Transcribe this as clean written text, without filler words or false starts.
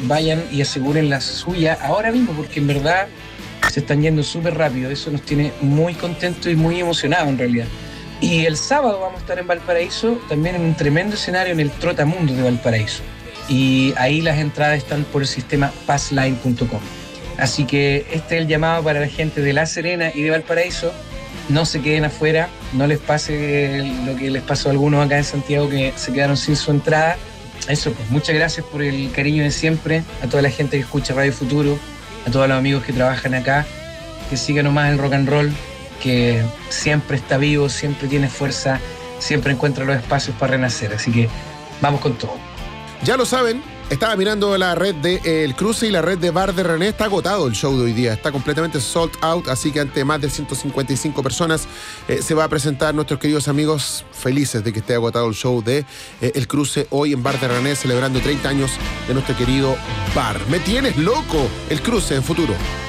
vayan y aseguren la suya ahora mismo, porque en verdad se están yendo súper rápido. Eso nos tiene muy contentos y muy emocionados en realidad. Y el sábado vamos a estar en Valparaíso, también en un tremendo escenario en el Trotamundos de Valparaíso. Y ahí las entradas están por el sistema passline.com. Así que este es el llamado para la gente de La Serena y de Valparaíso. No se queden afuera, no les pase lo que les pasó a algunos acá en Santiago que se quedaron sin su entrada. Eso, pues muchas gracias por el cariño de siempre, a toda la gente que escucha Radio Futuro, a todos los amigos que trabajan acá, que sigan nomás el rock and roll, que siempre está vivo, siempre tiene fuerza, siempre encuentra los espacios para renacer. Así que vamos con todo. Ya lo saben, estaba mirando la red de El Cruce y la red de Bar de René. Está agotado el show de hoy día, está completamente sold out, así que ante más de 155 personas se va a presentar nuestros queridos amigos, felices de que esté agotado el show de El Cruce hoy en Bar de René, celebrando 30 años de nuestro querido bar. ¡Me tienes loco! El Cruce en Futuro.